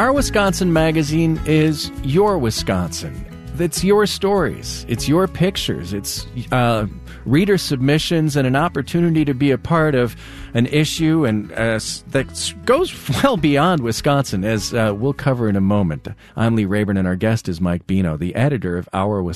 Our Wisconsin magazine is your Wisconsin. It's your stories. It's your pictures. It's reader submissions and an opportunity to be a part of an issue and that goes well beyond Wisconsin, as we'll cover in a moment. I'm Lee Rayburn, and our guest is Mike Bino, the editor of Our Wisconsin.